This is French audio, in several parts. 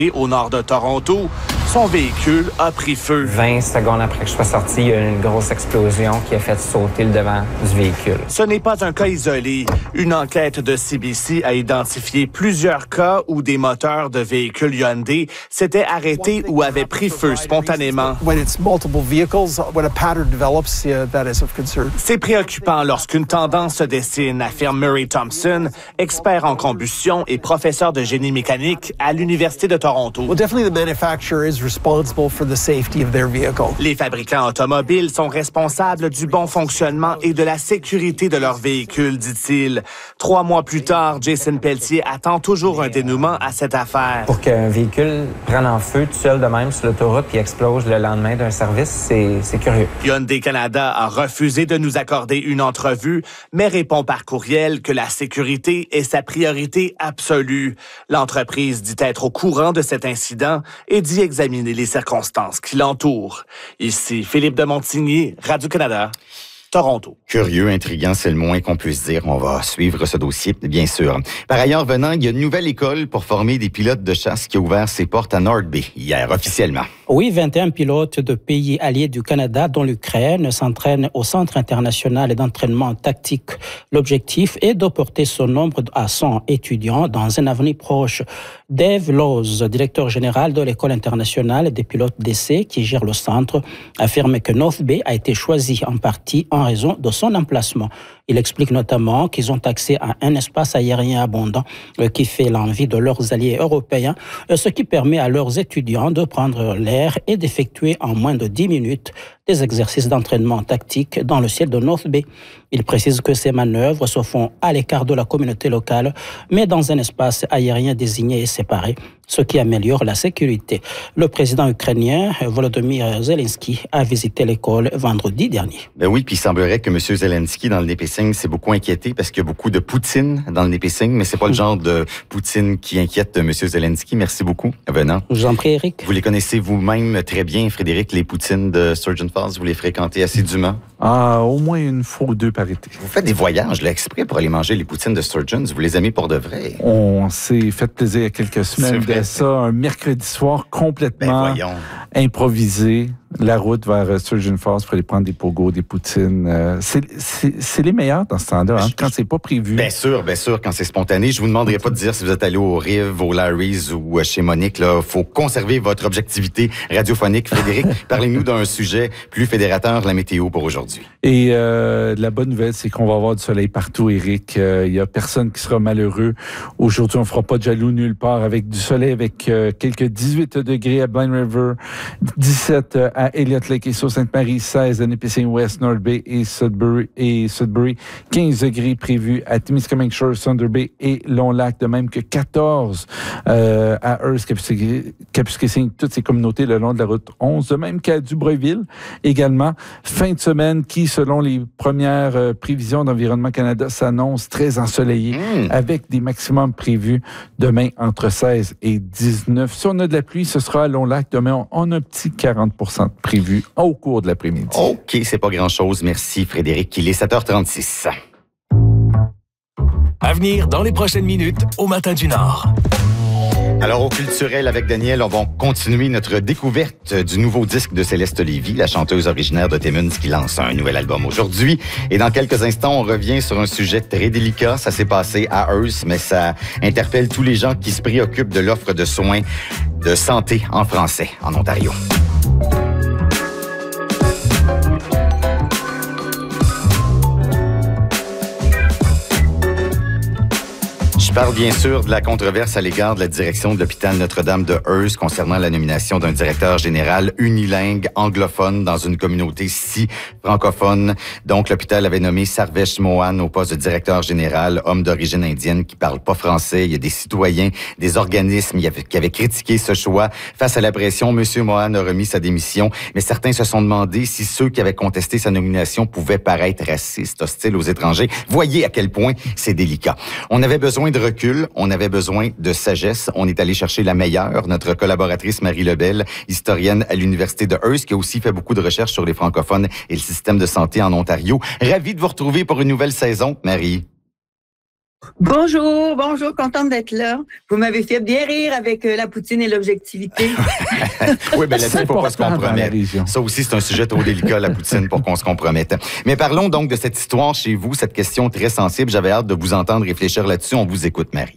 au nord de Toronto, son véhicule a pris feu. 20 secondes après que je sois sorti, il y a eu une grosse explosion qui a fait sauter le devant du véhicule. Ce n'est pas un cas isolé. Une enquête de CBC a identifié plusieurs cas où des moteurs de véhicules Hyundai s'étaient arrêtés ou avaient pris feu spontanément. C'est préoccupant lorsqu'une tendance se dessine, affirme Murray Thompson, expert en combustion et professeur de génie mécanique à l'Université de Toronto. Les fabricants automobiles sont responsables du bon fonctionnement et de la sécurité de leurs véhicules, dit-il. 3 mois plus tard, Jason Pelletier attend toujours un dénouement à cette affaire. Pour qu'un véhicule prenne en feu tout seul de même sur l'autoroute puis explose le lendemain d'un service, c'est curieux. Hyundai Canada a refusé de nous accorder une entrevue, mais répond par courriel que la sécurité est sa priorité absolue. L'entreprise dit être au courant de cet incident et d'y examiner les circonstances qui l'entourent. Ici, Philippe de Montigny, Radio-Canada, Toronto. Curieux, intriguant, c'est le moins qu'on puisse dire. On va suivre ce dossier, bien sûr. Par ailleurs, venant, il y a une nouvelle école pour former des pilotes de chasse qui a ouvert ses portes à North Bay hier, officiellement. Oui, 21 pilotes de pays alliés du Canada, dont l'Ukraine, s'entraînent au Centre international d'entraînement tactique. L'objectif est de porter ce nombre à 100 étudiants dans un avenir proche. Dave Laws, directeur général de l'École internationale des pilotes d'essai qui gère le centre, affirme que North Bay a été choisi en partie en raison de son emplacement. Il explique notamment qu'ils ont accès à un espace aérien abondant qui fait l'envie de leurs alliés européens, ce qui permet à leurs étudiants de prendre l'air et d'effectuer en moins de 10 minutes des exercices d'entraînement tactique dans le ciel de North Bay. Il précise que ces manœuvres se font à l'écart de la communauté locale, mais dans un espace aérien désigné et séparé, ce qui améliore la sécurité. Le président ukrainien, Volodymyr Zelensky, a visité l'école vendredi dernier. Ben oui, puis il semblerait que M. Zelensky, dans le Népissing, s'est beaucoup inquiété parce qu'il y a beaucoup de poutine dans le Népissing, mais c'est pas le genre de poutine qui inquiète M. Zelensky. Merci beaucoup, venant. Je vous en prie, Eric. Vous les connaissez vous-même très bien, Frédéric, les poutines de Sturgeon Falls. Vous les fréquentez assidûment? Au moins une fois ou deux par été. Vous faites des voyages, là, exprès pour aller manger les poutines de Sturgeon. Vous les aimez pour de vrai? On s'est fait plaisir il y a quelques semaines de ça, un mercredi soir complètement improvisé. La route vers Sturgeon Falls pour aller prendre des pogos, des poutines. C'est les meilleurs dans ce temps-là, hein, quand c'est pas prévu. Bien sûr, quand c'est spontané. Je vous demanderai pas de dire si vous êtes allé au Riv, au Larry's ou chez Monique. Là, faut conserver votre objectivité radiophonique. Frédéric, parlez-nous d'un sujet plus fédérateur, la météo pour aujourd'hui. Et la bonne nouvelle, c'est qu'on va avoir du soleil partout, Éric. Il y a personne qui sera malheureux. Aujourd'hui, on fera pas de jaloux nulle part avec du soleil, avec quelques 18 degrés à Blind River, 17 à Elliott Lake et Sault-Sainte-Marie, 16 à Nipissing West, North Bay et Sudbury, 15 degrés prévus à Timiskaming Shores, Thunder Bay et Long Lac, de même que 14 à Hearst, Kapuskasing, toutes ces communautés le long de la route 11, de même qu'à Dubreuilville également. Fin de semaine qui, selon les premières prévisions d'Environnement Canada, s'annonce très ensoleillée avec des maximums prévus demain entre 16 et 19. Si on a de la pluie, ce sera à Long Lac. Demain, on a un petit 40% prévu au cours de l'après-midi. OK, c'est pas grand-chose. Merci, Frédéric. Il est 7h36. À venir dans les prochaines minutes au Matin du Nord. Alors, au culturel avec Daniel, on va continuer notre découverte du nouveau disque de Céleste Lévy, la chanteuse originaire de Timmins qui lance un nouvel album aujourd'hui. Et dans quelques instants, on revient sur un sujet très délicat. Ça s'est passé à Hearst, mais ça interpelle tous les gens qui se préoccupent de l'offre de soins de santé en français en Ontario. Je parle bien sûr de la controverse à l'égard de la direction de l'hôpital Notre-Dame de Hearst concernant la nomination d'un directeur général unilingue anglophone dans une communauté si francophone. Donc, l'hôpital avait nommé Sarvesh Mohan au poste de directeur général, homme d'origine indienne qui parle pas français. Il y a des citoyens, des organismes qui avaient critiqué ce choix. Face à la pression, M. Mohan a remis sa démission, mais certains se sont demandé si ceux qui avaient contesté sa nomination pouvaient paraître racistes, hostiles aux étrangers. Voyez à quel point c'est délicat. On avait besoin de recul, on avait besoin de sagesse. On est allé chercher la meilleure, notre collaboratrice Marie Lebel, historienne à l'Université de Hearst, qui a aussi fait beaucoup de recherches sur les francophones et le système de santé en Ontario. Ravi de vous retrouver pour une nouvelle saison, Marie. Bonjour, contente d'être là. Vous m'avez fait bien rire avec la poutine et l'objectivité. Oui, bien là-dessus, il ne faut pas se compromettre. Ça aussi, c'est un sujet trop délicat, la poutine, pour qu'on se compromette. Mais parlons donc de cette histoire chez vous, cette question très sensible. J'avais hâte de vous entendre réfléchir là-dessus. On vous écoute, Marie.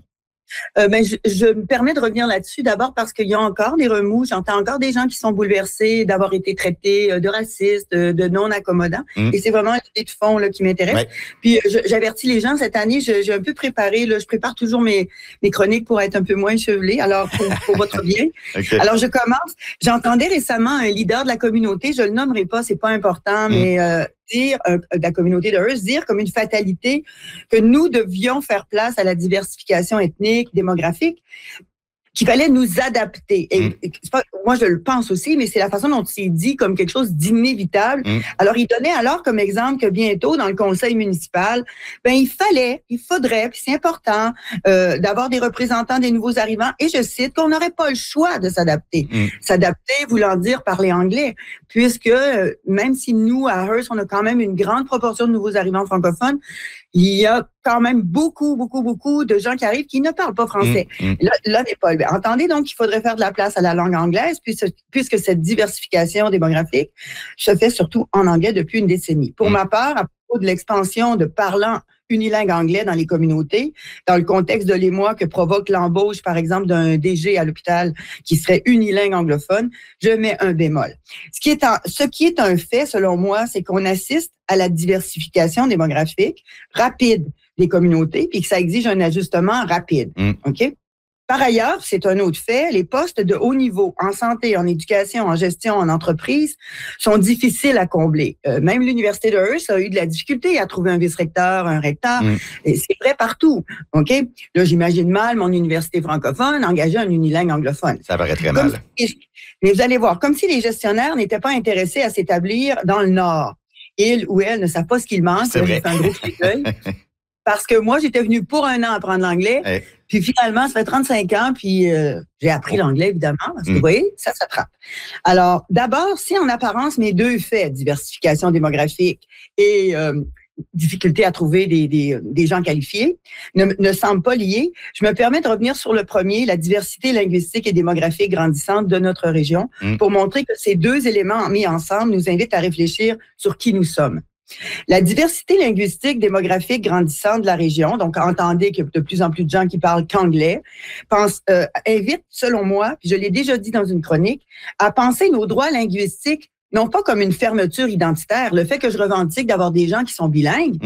Je me permets de revenir là-dessus, d'abord parce qu'il y a encore des remous. J'entends encore des gens qui sont bouleversés d'avoir été traités de racistes, de non-accommodants. Et c'est vraiment l'idée de fond là, qui m'intéresse. Ouais. Puis j'avertis les gens, cette année, j'ai un peu préparé, là, je prépare toujours mes chroniques pour être un peu moins chevelée, alors pour votre bien. Okay. Alors je commence. J'entendais récemment un leader de la communauté, je le nommerai pas, c'est pas important, mais dire, de la communauté de Hearst, dire comme une fatalité que nous devions faire place à la diversification ethnique, démographique, qu'il fallait nous adapter. Et moi, je le pense aussi, mais c'est la façon dont c'est dit comme quelque chose d'inévitable. Alors, il donnait alors comme exemple que bientôt, dans le conseil municipal, il faudrait, puis c'est important, d'avoir des représentants des nouveaux arrivants. Et je cite qu'on n'aurait pas le choix de s'adapter. S'adapter voulant dire parler anglais, puisque même si nous, à Hearst, on a quand même une grande proportion de nouveaux arrivants francophones, il y a quand même beaucoup de gens qui arrivent qui ne parlent pas français. Là n'est pas le. Entendez donc qu'il faudrait faire de la place à la langue anglaise puisque cette diversification démographique se fait surtout en anglais depuis une décennie. Pour ma part, à propos de l'expansion de parlants unilingues anglais dans les communautés, dans le contexte de l'émoi que provoque l'embauche, par exemple, d'un DG à l'hôpital qui serait unilingue anglophone, je mets un bémol. Ce qui est un fait, selon moi, c'est qu'on assiste à la diversification démographique rapide des communautés, puis que ça exige un ajustement rapide. OK? Par ailleurs, c'est un autre fait, les postes de haut niveau en santé, en éducation, en gestion, en entreprise sont difficiles à combler. Même l'Université de Hearst a eu de la difficulté à trouver un vice-recteur, un recteur. Et c'est vrai partout. OK? Là, j'imagine mal mon université francophone engager un unilingue anglophone. Ça paraît très mal. Mais vous allez voir, comme si les gestionnaires n'étaient pas intéressés à s'établir dans le Nord. Ils ou elles ne savent pas ce qu'il manque. C'est vrai. Un gros clin parce que moi, j'étais venue pour un an apprendre l'anglais. Puis finalement, ça fait 35 ans, puis j'ai appris l'anglais, évidemment, parce que vous voyez, ça s'attrape. Alors, d'abord, si en apparence, mes deux faits, diversification démographique et difficulté à trouver des gens qualifiés, ne semblent pas liés, je me permets de revenir sur le premier, la diversité linguistique et démographique grandissante de notre région, pour montrer que ces deux éléments mis ensemble nous invitent à réfléchir sur qui nous sommes. La diversité linguistique démographique grandissante de la région, donc entendez qu'il y a de plus en plus de gens qui parlent qu'anglais, invite, selon moi, puis je l'ai déjà dit dans une chronique, à penser nos droits linguistiques non pas comme une fermeture identitaire. Le fait que je revendique d'avoir des gens qui sont bilingues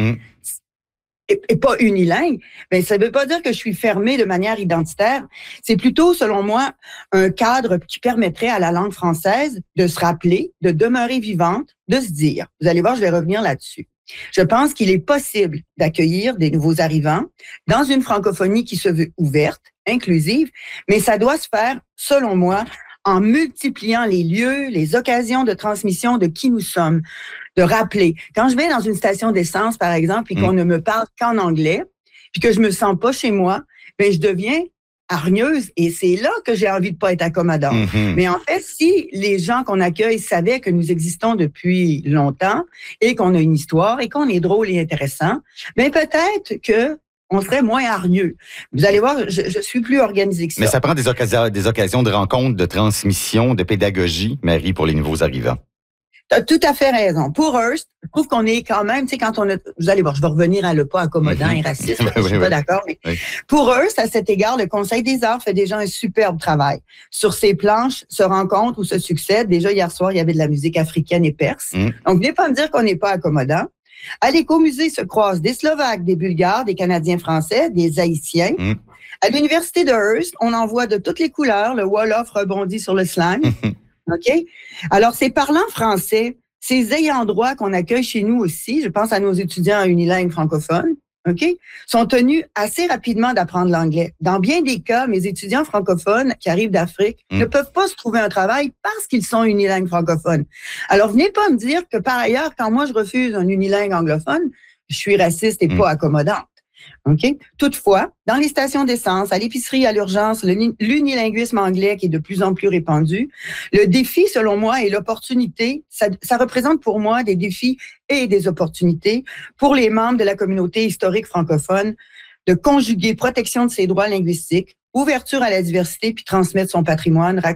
et pas unilingues, ben ça ne veut pas dire que je suis fermée de manière identitaire. C'est plutôt, selon moi, un cadre qui permettrait à la langue française de se rappeler, de demeurer vivante, de se dire. Vous allez voir, je vais revenir là-dessus. Je pense qu'il est possible d'accueillir des nouveaux arrivants dans une francophonie qui se veut ouverte, inclusive, mais ça doit se faire, selon moi, en multipliant les lieux, les occasions de transmission de qui nous sommes, de rappeler. Quand je vais dans une station d'essence, par exemple, et qu'on ne me parle qu'en anglais, puis que je me sens pas chez moi, ben je deviens hargneuse et c'est là que j'ai envie de pas être accommodante. Mais en fait, si les gens qu'on accueille savaient que nous existons depuis longtemps et qu'on a une histoire et qu'on est drôle et intéressant, ben peut-être que on serait moins hargneux. Vous allez voir, je suis plus organisée que ça. Mais ça prend des occasions de rencontres, de transmission, de pédagogie, Marie, pour les nouveaux arrivants. Tu as tout à fait raison. Pour Hearst, je trouve qu'on est quand même, tu sais, quand on a... Vous allez voir, je vais revenir à le pas accommodant et raciste, je suis pas d'accord. Mais pour Hearst, à cet égard, le Conseil des arts fait déjà un superbe travail. Sur ces planches se rencontrent ou se succèdent. Déjà, hier soir, il y avait de la musique africaine et perse. Donc, venez pas me dire qu'on n'est pas accommodant. À l'écomusée se croisent des Slovaques, des Bulgares, des Canadiens français, des Haïtiens. À l'Université de Hearst, on en voit de toutes les couleurs. Le Wolof rebondit sur le slang. OK? Alors, ces parlants français, ces ayants droit qu'on accueille chez nous aussi, je pense à nos étudiants unilingues francophones, OK? Sont tenus assez rapidement d'apprendre l'anglais. Dans bien des cas, mes étudiants francophones qui arrivent d'Afrique ne peuvent pas se trouver un travail parce qu'ils sont unilingues francophones. Alors, venez pas me dire que par ailleurs, quand moi je refuse un unilingue anglophone, je suis raciste et pas accommodante. OK? Toutefois, dans les stations d'essence, à l'épicerie, à l'urgence, l'unilinguisme anglais qui est de plus en plus répandu, le défi, selon moi, et l'opportunité, ça représente pour moi des défis et des opportunités pour les membres de la communauté historique francophone de conjuguer protection de ses droits linguistiques, ouverture à la diversité, puis transmettre son patrimoine,